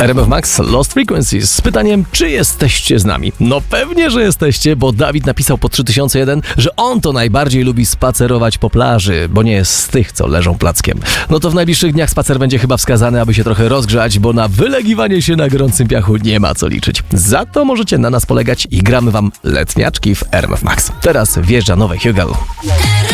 RMF Max Lost Frequencies z pytaniem, czy jesteście z nami? No pewnie, że jesteście, bo Dawid napisał po 3001, że on to najbardziej lubi spacerować po plaży, bo nie jest z tych, co leżą plackiem. No to w najbliższych dniach spacer będzie chyba wskazany, aby się trochę rozgrzać, bo na wylegiwanie się na gorącym piachu nie ma co liczyć. Za to możecie na nas polegać i gramy wam letniaczki w RMF Max. Teraz wjeżdża nowe Hugel.